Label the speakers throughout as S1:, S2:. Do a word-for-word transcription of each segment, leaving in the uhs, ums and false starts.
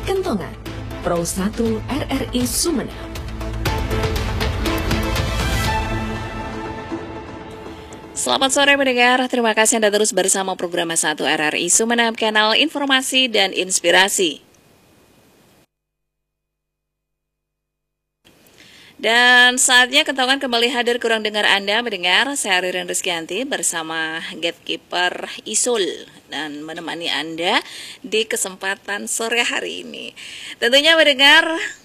S1: Kentongan, Pro satu R R I Sumeneb.
S2: Selamat sore pendengar, terima kasih Anda terus bersama program satu R R I Sumeneb, kanal informasi dan inspirasi. Dan saatnya Kentongan kembali hadir kurang dengar Anda mendengar. Saya Ririn Rizkyanti bersama Gatekeeper Isul dan menemani Anda di kesempatan sore hari ini. Tentunya mendengar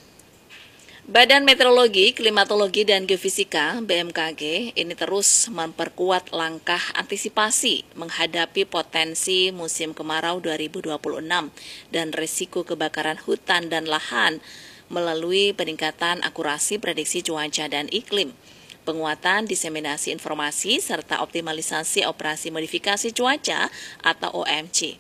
S2: Badan Meteorologi, Klimatologi dan Geofisika B M K G ini terus memperkuat langkah antisipasi menghadapi potensi musim kemarau dua ribu dua puluh enam dan risiko kebakaran hutan dan lahan melalui peningkatan akurasi prediksi cuaca dan iklim, penguatan diseminasi informasi, serta optimalisasi operasi modifikasi cuaca atau O M C.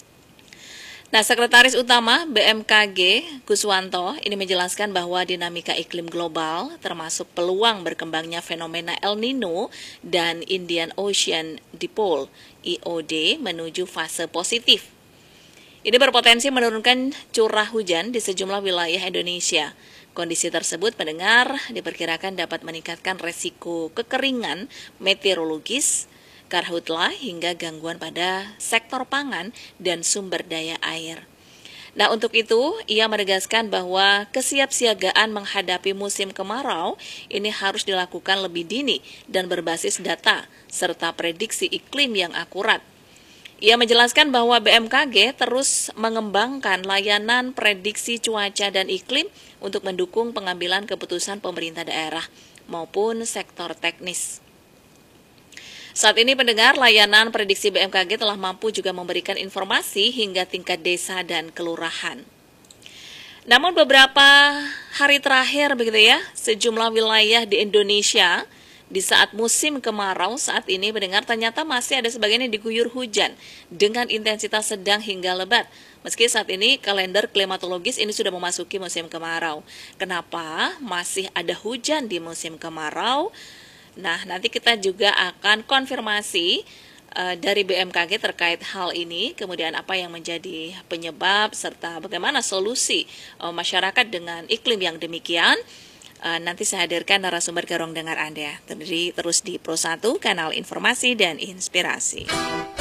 S2: Nah, Sekretaris Utama B M K G, Kuswanto, ini menjelaskan bahwa dinamika iklim global, termasuk peluang berkembangnya fenomena El Nino dan Indian Ocean Dipole, I O D, menuju fase positif. Ini berpotensi menurunkan curah hujan di sejumlah wilayah Indonesia. Kondisi tersebut pendengar diperkirakan dapat meningkatkan resiko kekeringan meteorologis, karhutlah hingga gangguan pada sektor pangan dan sumber daya air. Nah, untuk itu ia menegaskan bahwa kesiapsiagaan menghadapi musim kemarau ini harus dilakukan lebih dini dan berbasis data serta prediksi iklim yang akurat. Ia menjelaskan bahwa B M K G terus mengembangkan layanan prediksi cuaca dan iklim untuk mendukung pengambilan keputusan pemerintah daerah maupun sektor teknis. Saat ini pendengar, layanan prediksi B M K G telah mampu juga memberikan informasi hingga tingkat desa dan kelurahan. Namun beberapa hari terakhir begitu ya, sejumlah wilayah di Indonesia di saat musim kemarau saat ini mendengar ternyata masih ada sebagian yang diguyur hujan dengan intensitas sedang hingga lebat. Meski saat ini kalender klimatologis ini sudah memasuki musim kemarau. Kenapa masih ada hujan di musim kemarau? Nah, nanti kita juga akan konfirmasi uh, dari B M K G terkait hal ini, kemudian apa yang menjadi penyebab serta bagaimana solusi uh, masyarakat dengan iklim yang demikian. Uh, nanti saya hadirkan narasumber gerong dengar Anda. Jadi terus di Pro satu, kanal informasi dan inspirasi.